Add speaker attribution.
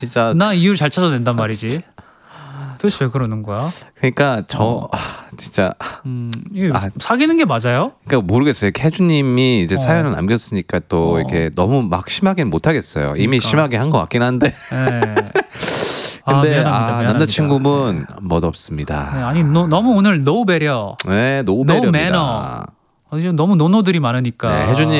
Speaker 1: 진짜
Speaker 2: 나 이유를 잘 찾아낸단 말이지. 도대체 왜 그러는 거야?
Speaker 1: 그러니까 진짜
Speaker 2: 이게 사귀는 게 맞아요?
Speaker 1: 그러니까 모르겠어요. 캐주님이 이제 사연을 남겼으니까 또
Speaker 2: 어.
Speaker 1: 이렇게 너무 막 심하게는 못 하겠어요. 이미
Speaker 2: 그러니까.
Speaker 1: 심하게 한 것 같긴 한데.
Speaker 2: 네.
Speaker 1: 근데
Speaker 2: 미안합니다.
Speaker 1: 남자친구분 멋없습니다.
Speaker 2: 네, 아니 너무 오늘 노 배려.
Speaker 1: 네,
Speaker 2: No
Speaker 1: 노배려입니다.
Speaker 2: manner. 지금 너무 노노들이 많으니까.
Speaker 1: 네, 혜준님